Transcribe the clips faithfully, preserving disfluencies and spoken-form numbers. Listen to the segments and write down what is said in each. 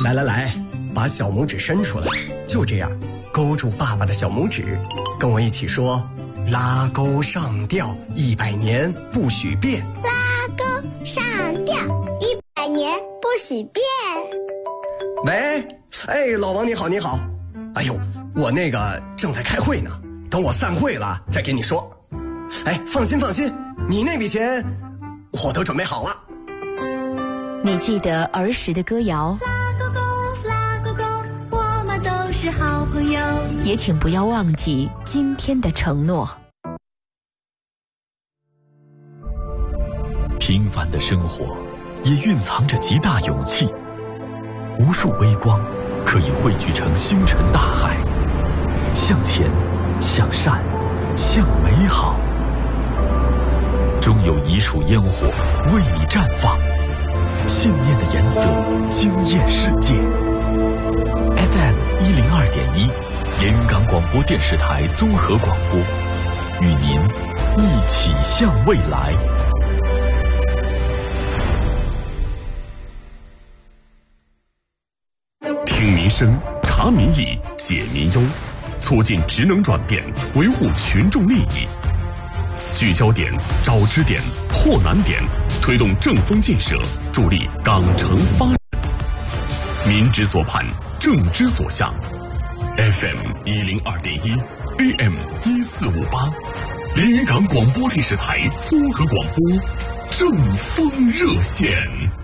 来来来，把小拇指伸出来，就这样，勾住爸爸的小拇指，跟我一起说：拉钩上吊，一百年不许变。 拉钩上吊，一百年不许变。 喂，哎，老王你好，你好。哎呦，我那个正在开会呢，等我散会了再给你说。哎，放心放心，你那笔钱我都准备好了。 你记得儿时的歌谣？ 拉勾勾，拉勾勾，我们都是好朋友。 也请不要忘记今天的承诺。 平凡的生活也蕴藏着极大勇气，无数微光可以汇聚成星辰大海，向前，向善，向美好。终有一束烟火为你绽放，信念的颜色惊艳世界。 F M 一零二点一，连云港广播电视台综合广播，与您一起向未来。 听民生，察民意，解民忧，促进职能转变，维护群众利益。聚焦点，找支点，破难点，推动正风建设，助力港城发展。民之所盼，政之所向。F M 一零二点一 ，A M 一四五八，连云港广播电视台综合广播，正风热线。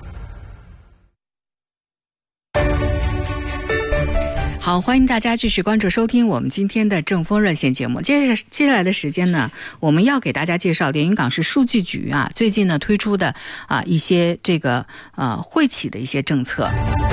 好，欢迎大家继续关注收听我们今天的正风热线节目。接着接下来的时间呢，我们要给大家介绍连云港市数据局啊最近呢推出的啊一些这个呃惠企的一些政策。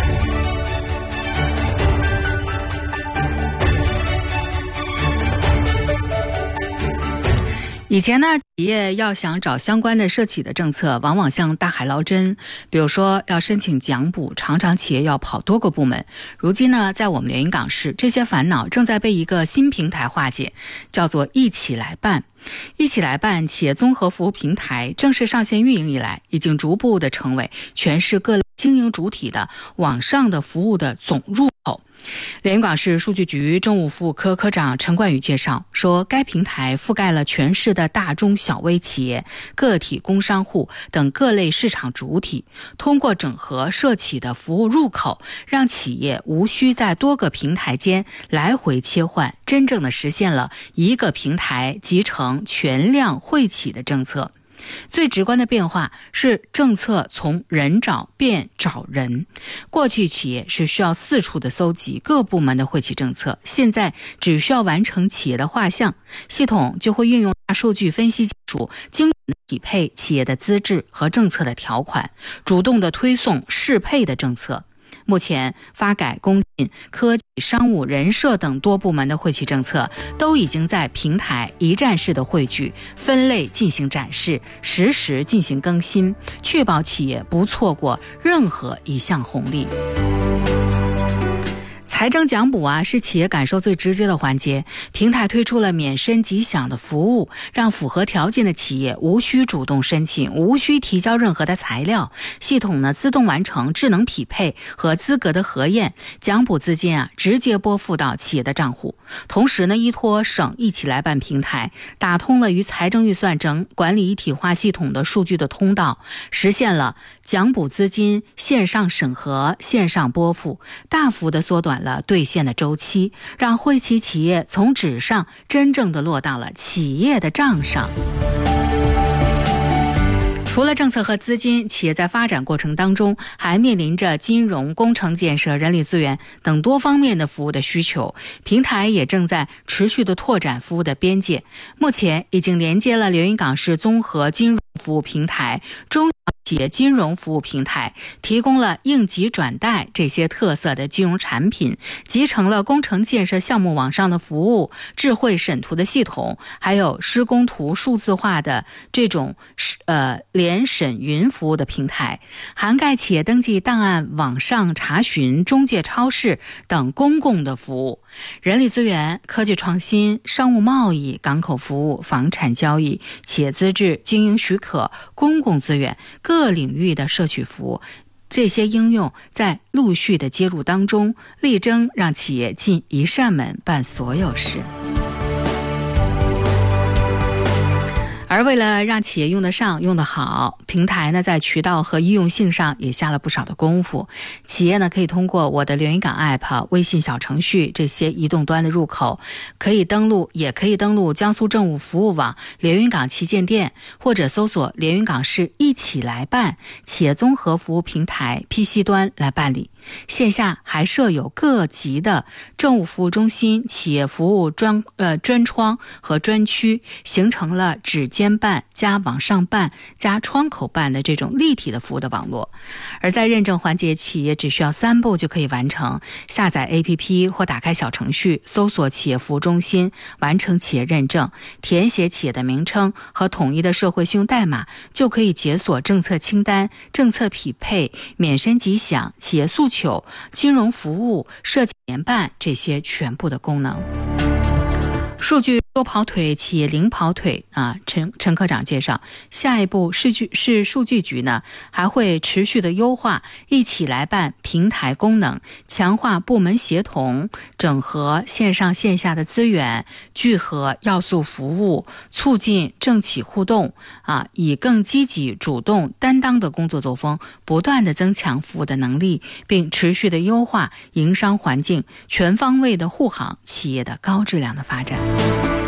以前呢，企业要想找相关的涉企的政策，往往像大海捞针。比如说要申请奖补，常常企业要跑多个部门。如今呢，在我们连云港市，这些烦恼正在被一个新平台化解，叫做一起来办。一起来办企业综合服务平台正式上线运营以来，已经逐步的成为全市各类经营主体的网上的服务的总入口。连云港市数据局政务服务科科长陈冠宇介绍说，该平台覆盖了全市的大中小微企业、个体工商户等各类市场主体，通过整合涉企的服务入口，让企业无需在多个平台间来回切换，真正的实现了一个平台集成全量惠企的政策。最直观的变化是政策从人找变找人。过去企业是需要四处的搜集各部门的惠企政策，现在只需要完成企业的画像，系统就会运用大数据分析技术，精准地匹配企业的资质和政策的条款，主动地推送适配的政策。目前发改、工信、科技、商务、人社等多部门的惠企政策都已经在平台一站式的汇聚、分类进行展示，实时进行更新，确保企业不错过任何一项红利。财政奖补啊，是企业感受最直接的环节。平台推出了免申即享的服务，让符合条件的企业无需主动申请，无需提交任何的材料，系统呢自动完成智能匹配和资格的核验，奖补资金啊直接拨付到企业的账户。同时呢，依托省一起来办平台，打通了与财政预算整管理一体化系统的数据的通道，实现了奖补资金线上审核、线上拨付，大幅的缩短了兑现的周期，让惠企企业从纸上真正的落到了企业的账上。除了政策和资金，企业在发展过程当中还面临着金融、工程建设、人力资源等多方面的服务的需求。平台也正在持续的拓展服务的边界，目前已经连接了连云港市综合金融服务平台、中企业金融服务平台，提供了应急转贷这些特色的金融产品，集成了工程建设项目网上的服务、智慧审图的系统，还有施工图数字化的这种呃联审云服务的平台，涵盖企业登记档案网上查询、中介超市等公共的服务。人力资源、科技创新、商务贸易、港口服务、房产交易、企业资质、经营许可、公共资源各领域的社区服务， 这些应用在陆续的接入当中，力争让企业进一扇门办所有事。而为了让企业用得上、用得好，平台呢在渠道和易用性上也下了不少的功夫。企业呢可以通过我的连云港 App、微信小程序这些移动端的入口，可以登录，也可以登录江苏政务服务网连云港旗舰店，或者搜索连云港市一起来办企业综合服务平台 P C 端来办理。线下还设有各级的政务服务中心、企业服务专呃专窗和专区，形成了指尖办加网上办加窗口办的这种立体的服务的网络。而在认证环节，企业只需要三步就可以完成：下载 A P P 或打开小程序，搜索企业服务中心，完成企业认证，填写企业的名称和统一的社会信用代码，就可以解锁政策清单、政策匹配、免申即享、企业诉求、金融服务、社企联办这些全部的功能。数据多跑腿，企业零跑腿啊！陈陈科长介绍，下一步市局市数据局呢还会持续的优化一起来办平台功能，强化部门协同，整合线上线下的资源，聚合要素服务，促进政企互动啊，以更积极、主动、担当的工作作风，不断的增强服务的能力，并持续的优化营商环境，全方位的护航企业的高质量的发展。